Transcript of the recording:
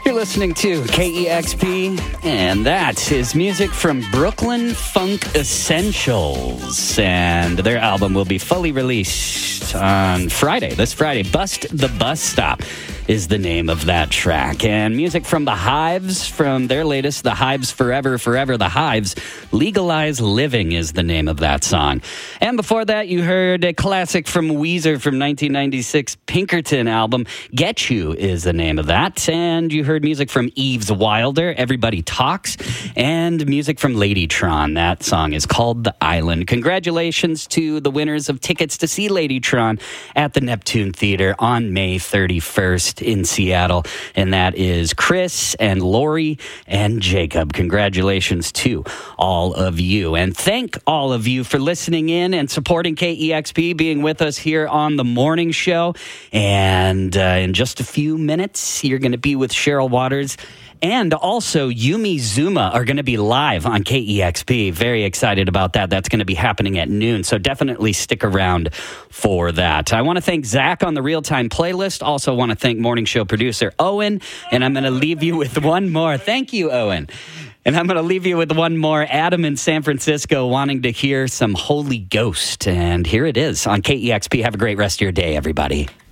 You're listening to KEXP, and that is music from Brooklyn Funk Essentials. And their album will be fully released on Friday, this Friday. Bust the Bus Stop is the name of that track. And music from The Hives, from their latest, The Hives Forever, Forever The Hives. Legalize Living is the name of that song. And before that, you heard a classic from Weezer from 1996 Pinkerton album. Get You is the name of that. And you heard music from Eves Wilder, Everybody Talks, and music from Ladytron. That song is called The Island. Congratulations to the winners of tickets to see Ladytron at the Neptune Theater on May 31st in Seattle. And that is Chris and Lori and Jacob. Congratulations to all of you. And thank all of you for listening in and supporting KEXP, being with us here on the morning show. And in just a few minutes, you're going to be with Cheryl Waters. And also, Yumi Zuma are going to be live on KEXP. Very excited about that. That's going to be happening at noon, so definitely stick around for that. I want to thank Zach on the real-time playlist. Also want to thank morning show producer Owen. And I'm going to leave you with one more. Thank you, Owen. And I'm going to leave you with one more. Adam in San Francisco wanting to hear some Holy Ghost. And here it is on KEXP. Have a great rest of your day, everybody.